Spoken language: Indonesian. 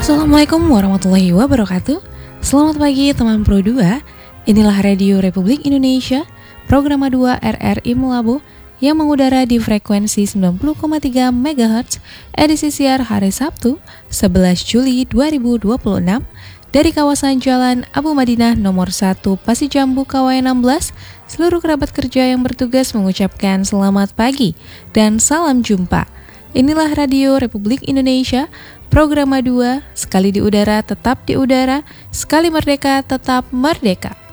Assalamualaikum warahmatullahi wabarakatuh. Selamat pagi teman Pro 2. Inilah Radio Republik Indonesia, program 2 RRI Mulabo yang mengudara di frekuensi 90,3 MHz, edisi siar hari Sabtu 11 Juli 2026 dari kawasan Jalan Abu Madinah nomor 1 Pasijambu Kawayan 16. Seluruh kerabat kerja yang bertugas mengucapkan selamat pagi dan salam jumpa. Inilah Radio Republik Indonesia, program 2, sekali di udara tetap di udara, sekali merdeka tetap merdeka.